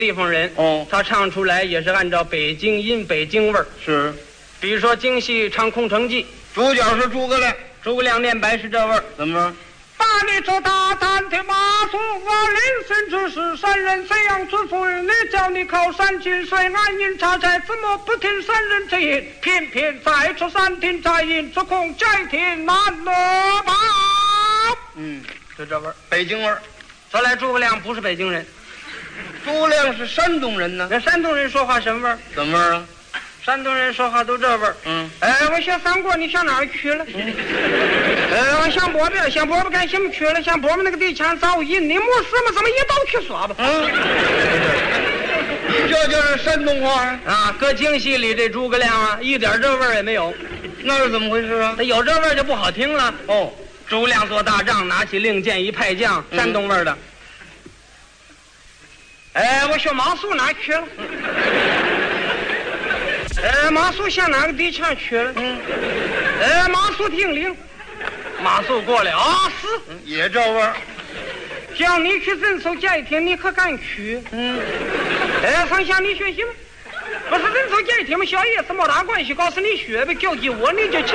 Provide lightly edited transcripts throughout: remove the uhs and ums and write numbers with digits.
地方人哦， 他唱出来也是按照北京音、北京味儿。 是， 比如说京戏唱《空城计》， 主角是诸葛亮， 诸葛亮念白是这味儿。 怎么？ 把你这大胆的马谡，我临身之时，山人怎样吩咐你？叫你靠山进水，安营插寨，怎么不听山人之言？偏偏在这山亭寨营，这空寨亭难落吧？就这味儿， 北京味儿。 说来诸葛亮不是北京人， 诸葛亮是山东人呢。 那山东人说话什么味儿？ 怎么味儿啊？ 山东人说话都这味儿。我想三国，你上哪儿去了？我想饽饽，想饽饽干什么去了？想饽饽那个地墙早已，你没事嘛，怎么一刀去说吧？ 这就是山东话啊！搁京戏里这诸葛亮啊，一点这味儿也没有。 那是怎么回事啊？ 他有这味儿就不好听了。 哦， 诸葛亮做大仗，拿起令箭一派将，山东味儿的。我说马谡哪去了？马谡向哪个地墙去了？马谡听令，马谡过来啊，是也这味儿。 叫你去镇守寨亭，你可敢去？上下你学习吗？不是镇守寨亭吗？小叶子没大关系，告诉你学呗，交给我你就强。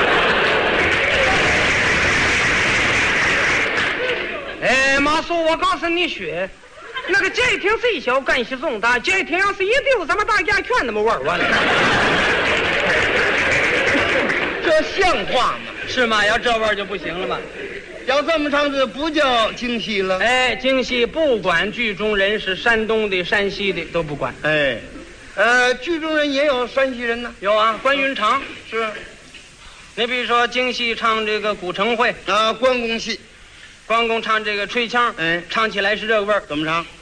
马谡，我告诉你学。那个寨亭虽小，干系重大。寨亭要是一丢，咱们大家全那么玩完了。 这像话吗？ 是吗？要这味儿就不行了吗？ 要这么唱，这不叫京戏了。 京戏不管剧中人是山东的、山西的都不管。 剧中人也有山西人呢。 有啊，关云长是。 你比如说京戏唱这个古城会啊，关公戏， 关公唱这个吹腔，唱起来是这个味儿。 怎么唱？